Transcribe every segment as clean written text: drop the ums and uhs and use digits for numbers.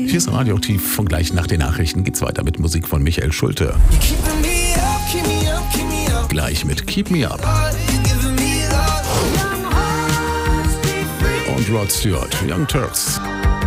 Hier ist Radioaktiv. Von gleich nach den Nachrichten geht's weiter mit Musik von Michael Schulte. Gleich mit Keep Me Up. Und Rod Stewart, Young Turks.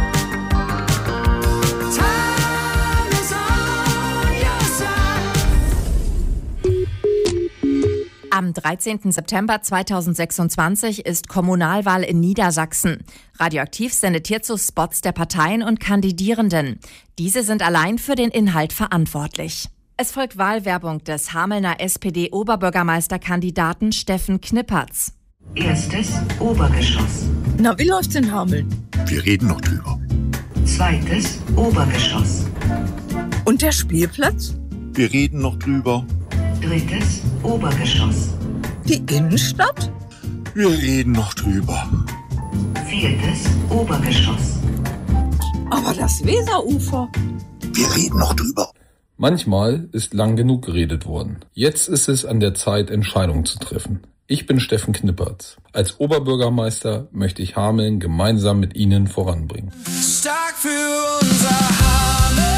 Am 13. September 2026 ist Kommunalwahl in Niedersachsen. Radioaktiv sendet hierzu Spots der Parteien und Kandidierenden. Diese sind allein für den Inhalt verantwortlich. Es folgt Wahlwerbung des Hamelner SPD-Oberbürgermeisterkandidaten Steffen Knippertz. Erstes Obergeschoss. Na, wie läuft's in Hameln? Wir reden noch drüber. Zweites Obergeschoss. Und der Spielplatz? Wir reden noch drüber. Drittes Obergeschoss. Die Innenstadt? Wir reden noch drüber. Viertes Obergeschoss. Aber das Weserufer? Wir reden noch drüber. Manchmal ist lang genug geredet worden. Jetzt ist es an der Zeit, Entscheidungen zu treffen. Ich bin Steffen Knippertz. Als Oberbürgermeister möchte ich Hameln gemeinsam mit Ihnen voranbringen. Stark für unser Hameln.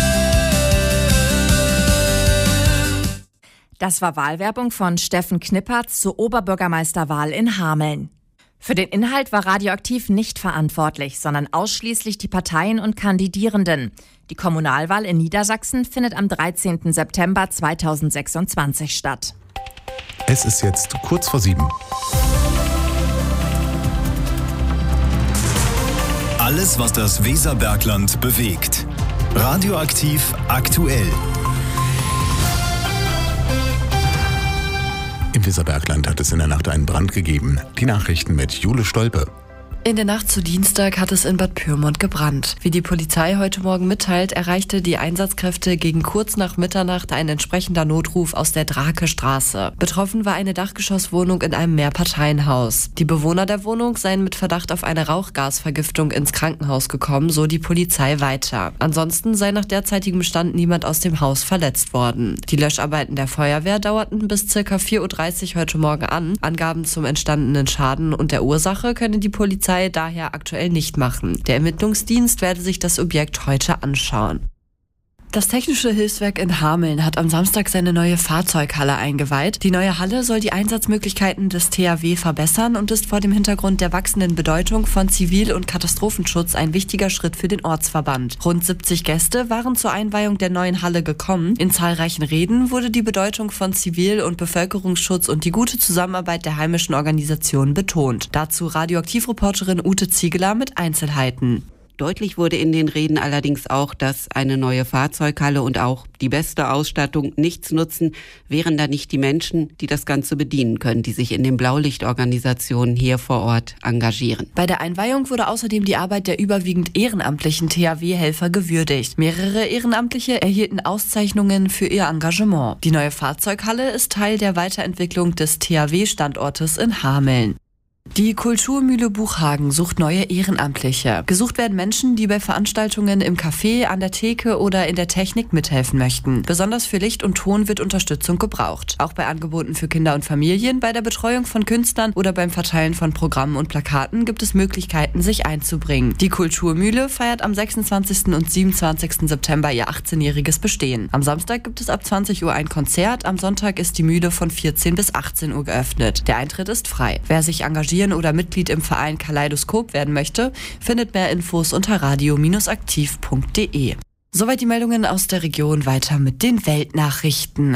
Das war Wahlwerbung von Steffen Knippertz zur Oberbürgermeisterwahl in Hameln. Für den Inhalt war Radioaktiv nicht verantwortlich, sondern ausschließlich die Parteien und Kandidierenden. Die Kommunalwahl in Niedersachsen findet am 13. September 2026 statt. Es ist jetzt kurz vor 7. Alles, was das Weserbergland bewegt. Radioaktiv aktuell. Im Weserbergland hat es in der Nacht einen Brand gegeben. Die Nachrichten mit Jule Stolpe. In der Nacht zu Dienstag hat es in Bad Pyrmont gebrannt. Wie die Polizei heute Morgen mitteilt, erreichte die Einsatzkräfte gegen kurz nach Mitternacht ein entsprechender Notruf aus der Drakestraße. Betroffen war eine Dachgeschosswohnung in einem Mehrparteienhaus. Die Bewohner der Wohnung seien mit Verdacht auf eine Rauchgasvergiftung ins Krankenhaus gekommen, so die Polizei weiter. Ansonsten sei nach derzeitigem Stand niemand aus dem Haus verletzt worden. Die Löscharbeiten der Feuerwehr dauerten bis ca. 4.30 Uhr heute Morgen an. Angaben zum entstandenen Schaden und der Ursache könne die Polizei daher aktuell nicht machen. Der Ermittlungsdienst werde sich das Objekt heute anschauen. Das Technische Hilfswerk in Hameln hat am Samstag seine neue Fahrzeughalle eingeweiht. Die neue Halle soll die Einsatzmöglichkeiten des THW verbessern und ist vor dem Hintergrund der wachsenden Bedeutung von Zivil- und Katastrophenschutz ein wichtiger Schritt für den Ortsverband. Rund 70 Gäste waren zur Einweihung der neuen Halle gekommen. In zahlreichen Reden wurde die Bedeutung von Zivil- und Bevölkerungsschutz und die gute Zusammenarbeit der heimischen Organisationen betont. Dazu Radioaktivreporterin Ute Ziegeler mit Einzelheiten. Deutlich wurde in den Reden allerdings auch, dass eine neue Fahrzeughalle und auch die beste Ausstattung nichts nutzen, wären da nicht die Menschen, die das Ganze bedienen können, die sich in den Blaulichtorganisationen hier vor Ort engagieren. Bei der Einweihung wurde außerdem die Arbeit der überwiegend ehrenamtlichen THW-Helfer gewürdigt. Mehrere Ehrenamtliche erhielten Auszeichnungen für ihr Engagement. Die neue Fahrzeughalle ist Teil der Weiterentwicklung des THW-Standortes in Hameln. Die Kulturmühle Buchhagen sucht neue Ehrenamtliche. Gesucht werden Menschen, die bei Veranstaltungen im Café, an der Theke oder in der Technik mithelfen möchten. Besonders für Licht und Ton wird Unterstützung gebraucht. Auch bei Angeboten für Kinder und Familien, bei der Betreuung von Künstlern oder beim Verteilen von Programmen und Plakaten gibt es Möglichkeiten, sich einzubringen. Die Kulturmühle feiert am 26. und 27. September ihr 18-jähriges Bestehen. Am Samstag gibt es ab 20 Uhr ein Konzert, am Sonntag ist die Mühle von 14 bis 18 Uhr geöffnet. Der Eintritt ist frei. Wer sich engagieren oder Mitglied im Verein Kaleidoskop werden möchte, findet mehr Infos unter radio-aktiv.de. Soweit die Meldungen aus der Region, weiter mit den Weltnachrichten.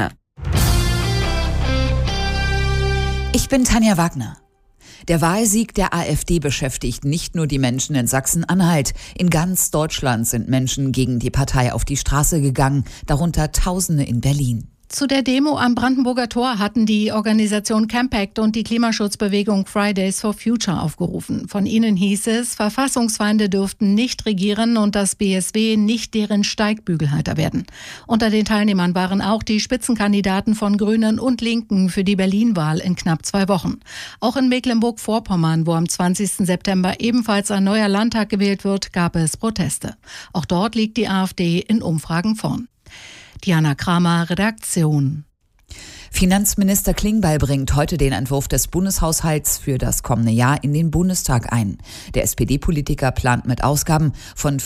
Ich bin Tanja Wagner. Der Wahlsieg der AfD beschäftigt nicht nur die Menschen in Sachsen-Anhalt. In ganz Deutschland sind Menschen gegen die Partei auf die Straße gegangen, darunter Tausende in Berlin. Zu der Demo am Brandenburger Tor hatten die Organisation Campact und die Klimaschutzbewegung Fridays for Future aufgerufen. Von ihnen hieß es, Verfassungsfeinde dürften nicht regieren und das BSW nicht deren Steigbügelhalter werden. Unter den Teilnehmern waren auch die Spitzenkandidaten von Grünen und Linken für die Berlin-Wahl in knapp 2 Wochen. Auch in Mecklenburg-Vorpommern, wo am 20. September ebenfalls ein neuer Landtag gewählt wird, gab es Proteste. Auch dort liegt die AfD in Umfragen vorn. Diana Kramer, Redaktion. Finanzminister Klingbeil bringt heute den Entwurf des Bundeshaushalts für das kommende Jahr in den Bundestag ein. Der SPD-Politiker plant mit Ausgaben von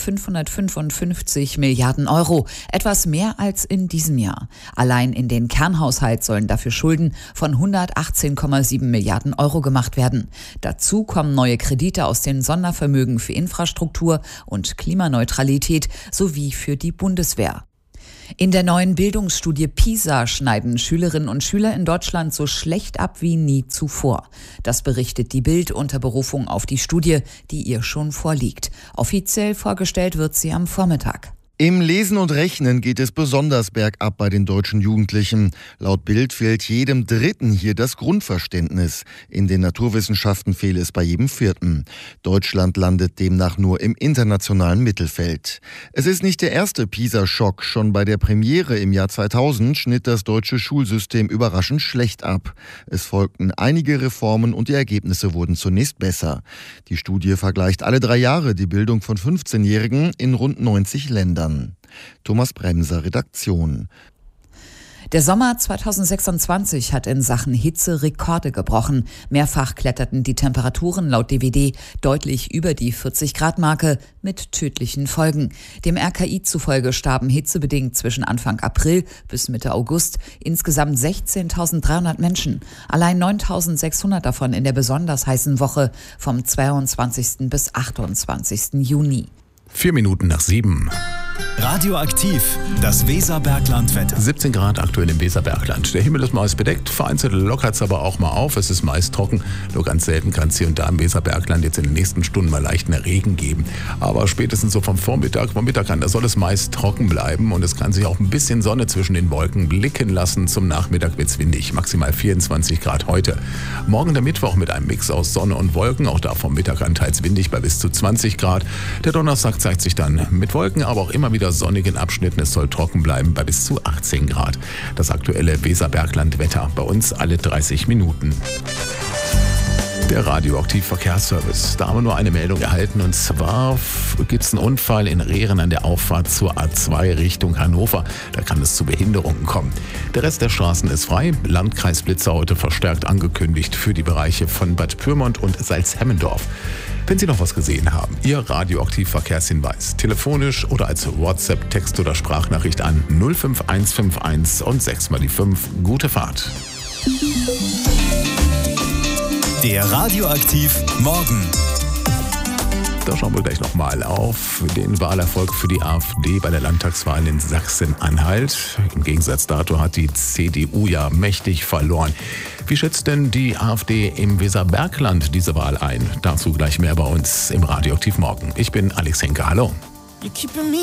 555 Milliarden Euro, etwas mehr als in diesem Jahr. Allein in den Kernhaushalt sollen dafür Schulden von 118,7 Milliarden Euro gemacht werden. Dazu kommen neue Kredite aus den Sondervermögen für Infrastruktur und Klimaneutralität sowie für die Bundeswehr. In der neuen Bildungsstudie PISA schneiden Schülerinnen und Schüler in Deutschland so schlecht ab wie nie zuvor. Das berichtet die Bild unter Berufung auf die Studie, die ihr schon vorliegt. Offiziell vorgestellt wird sie am Vormittag. Im Lesen und Rechnen geht es besonders bergab bei den deutschen Jugendlichen. Laut Bild fehlt jedem Dritten hier das Grundverständnis. In den Naturwissenschaften fehle es bei jedem Vierten. Deutschland landet demnach nur im internationalen Mittelfeld. Es ist nicht der erste PISA-Schock. Schon bei der Premiere im Jahr 2000 schnitt das deutsche Schulsystem überraschend schlecht ab. Es folgten einige Reformen und die Ergebnisse wurden zunächst besser. Die Studie vergleicht alle 3 Jahre die Bildung von 15-Jährigen in rund 90 Ländern. Thomas Bremser, Redaktion. Der Sommer 2026 hat in Sachen Hitze Rekorde gebrochen. Mehrfach kletterten die Temperaturen laut DWD deutlich über die 40-Grad-Marke mit tödlichen Folgen. Dem RKI zufolge starben hitzebedingt zwischen Anfang April bis Mitte August insgesamt 16.300 Menschen. Allein 9.600 davon in der besonders heißen Woche vom 22. bis 28. Juni. 4 Minuten nach 7. Radioaktiv, das Weserbergland-Wetter. 17 Grad aktuell im Weserbergland. Der Himmel ist meist bedeckt, vereinzelt lockert es aber auch mal auf. Es ist meist trocken. Nur ganz selten kann es hier und da im Weserbergland jetzt in den nächsten Stunden mal leichten Regen geben. Aber spätestens so vom Mittag an, da soll es meist trocken bleiben. Und es kann sich auch ein bisschen Sonne zwischen den Wolken blicken lassen. Zum Nachmittag wird es windig, maximal 24 Grad heute. Morgen der Mittwoch mit einem Mix aus Sonne und Wolken. Auch da vom Mittag an teils windig bei bis zu 20 Grad. Der Donnerstag zeigt sich dann mit Wolken, aber auch immer wieder sonnigen Abschnitten. Es soll trocken bleiben bei bis zu 18 Grad. Das aktuelle Weserbergland-Wetter bei uns alle 30 Minuten. Der Radioaktiv-Verkehrsservice. Da haben wir nur eine Meldung erhalten und zwar gibt es einen Unfall in Rehren an der Auffahrt zur A2 Richtung Hannover. Da kann es zu Behinderungen kommen. Der Rest der Straßen ist frei. Landkreisblitzer heute verstärkt angekündigt für die Bereiche von Bad Pyrmont und Salzhemmendorf. Wenn Sie noch was gesehen haben, Ihr Radioaktiv-Verkehrshinweis, telefonisch oder als WhatsApp, Text oder Sprachnachricht an 05151 und 6 mal die 5. Gute Fahrt. Der Radioaktiv Morgen. Da schauen wir gleich nochmal auf den Wahlerfolg für die AfD bei der Landtagswahl in Sachsen-Anhalt. Im Gegensatz dazu hat die CDU ja mächtig verloren. Wie schätzt denn die AfD im Weserbergland diese Wahl ein? Dazu gleich mehr bei uns im Radioaktiv Morgen. Ich bin Alex Henke. Hallo.